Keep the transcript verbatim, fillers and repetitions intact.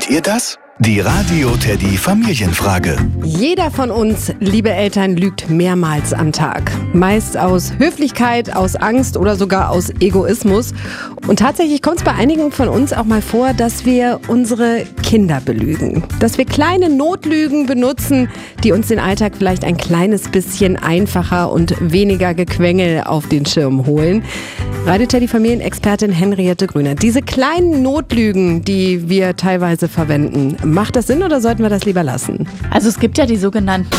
Kennt ihr das? Die Radio Teddy Familienfrage. Jeder von uns, liebe Eltern, lügt mehrmals am Tag. Meist aus Höflichkeit, aus Angst oder sogar aus Egoismus. Und tatsächlich kommt es bei einigen von uns auch mal vor, dass wir unsere Kinder belügen. Dass wir kleine Notlügen benutzen, die uns den Alltag vielleicht ein kleines bisschen einfacher und weniger Gequengel auf den Schirm holen. Radio Teddy Familienexpertin Henriette Grüner. Diese kleinen Notlügen, die wir teilweise verwenden, macht das Sinn oder sollten wir das lieber lassen? Also es gibt ja die sogenannten